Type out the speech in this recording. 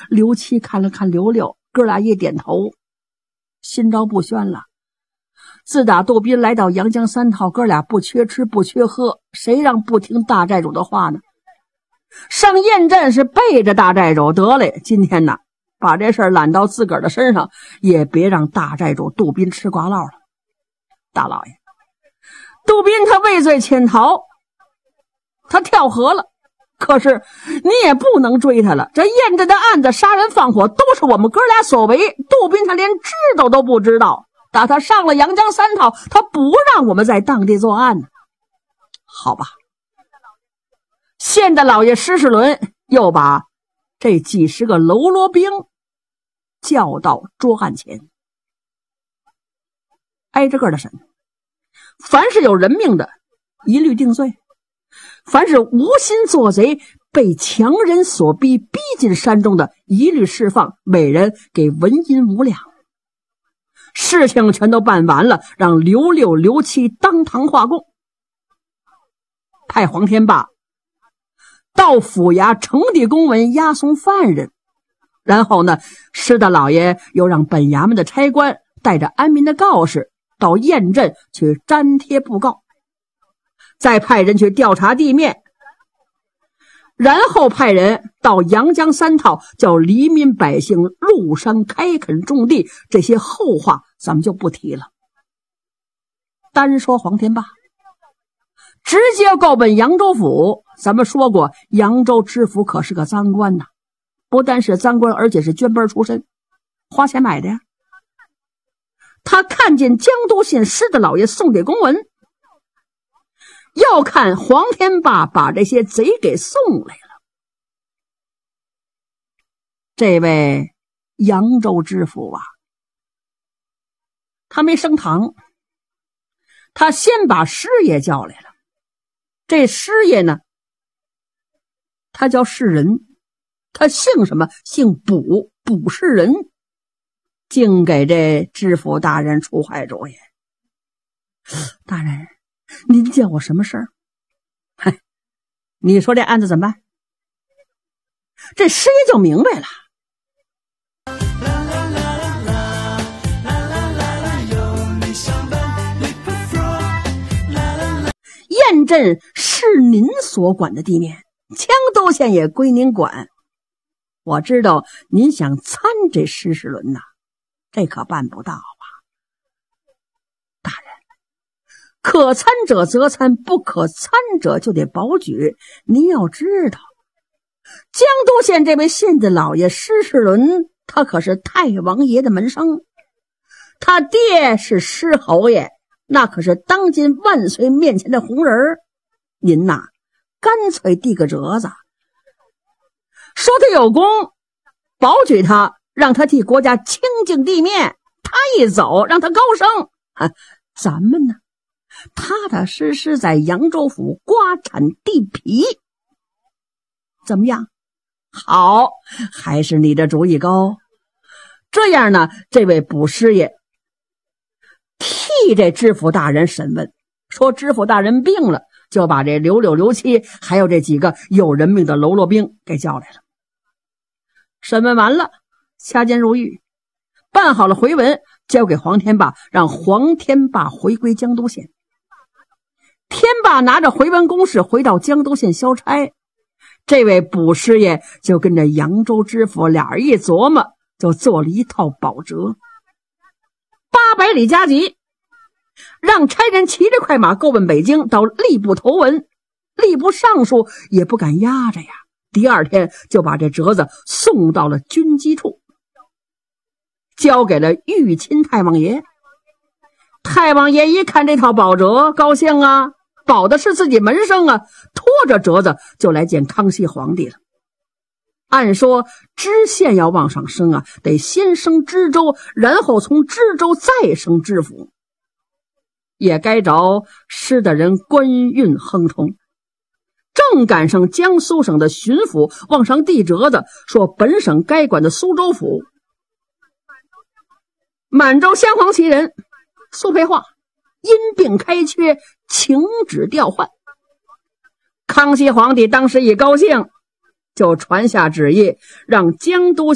刘七看了看刘六，哥俩一点头，心照不宣了。自打杜宾来到阳江三套，哥俩不缺吃不缺喝，谁让不听大寨主的话呢？上雁阵是背着大寨主，得嘞，今天呢把这事儿揽到自个儿的身上，也别让大寨主杜宾吃瓜落了。大老爷，杜宾他畏罪潜逃，他跳河了，可是你也不能追他了。这雁阵的案子杀人放火都是我们哥俩所为，杜宾他连知道都不知道。打他上了阳江三套，他不让我们在当地作案呢。好吧，县的老爷施世伦又把这几十个喽啰兵叫到桌案前，挨着个的审，凡是有人命的一律定罪，凡是无心做贼被强人所逼进山中的一律释放，每人给纹银5两。事情全都办完了，让刘六刘七当堂画供，派黄天霸到府衙呈递公文押送犯人。然后呢，施大老爷又让本衙门的差官带着安民的告示到雁阵去粘贴布告，再派人去调查地面，然后派人到阳江三套叫黎民百姓入山开垦种地，这些后话咱们就不提了。单说黄天霸直接告奔扬州府，咱们说过扬州知府可是个赃官呐，不但是赃官，而且是捐班出身，花钱买的呀。他看见江都县施大老爷送给公文，要看黄天霸把这些贼给送来了。这位扬州知府啊，他没升堂，他先把师爷叫来了。这师爷呢，他叫世人，他姓什么？姓卜，卜世人，竟给这知府大人出坏主意。大人，您叫我什么事儿？嗨，你说这案子怎么办？这师爷就明白了。雁阵是您所管的地面，江都县也归您管。我知道您想参这施世伦呐，这可办不到啊。大人，可参者则参，不可参者就得保举。您要知道，江都县这位县的老爷施世伦，他可是太王爷的门生，他爹是施侯爷，那可是当今万岁面前的红人儿。您呐，干脆递个折子，说他有功，保举他，让他替国家清净地面，他一走让他高升咱们呢踏踏实实在扬州府刮铲地皮，怎么样？好，还是你的主意高。这样呢，这位卜师爷替这知府大人审问，说知府大人病了，就把这刘六刘七还有这几个有人命的喽啰兵给叫来了。审问完了，掐尖如玉，办好了回文，交给黄天霸，让黄天霸回归江都县。天霸拿着回文公事回到江都县消差，这位卜师爷就跟着扬州知府俩人一琢磨，就做了一套保折，800里加急，让差人骑着快马购奔北京，到吏部投文。吏部尚书也不敢压着呀，第二天就把这折子送到了军机处，交给了玉钦太王爷。太王爷一看这套保折，高兴啊，保的是自己门生啊，拖着折子就来见康熙皇帝了。按说知县要往上升啊，得先升知州，然后从知州再升知府，也该着施的人官运亨通。正赶上江苏省的巡抚往上递折子，说本省该管的苏州府满洲镶黄旗人苏培化因病开缺，请旨调换。康熙皇帝当时一高兴，就传下旨意，让江都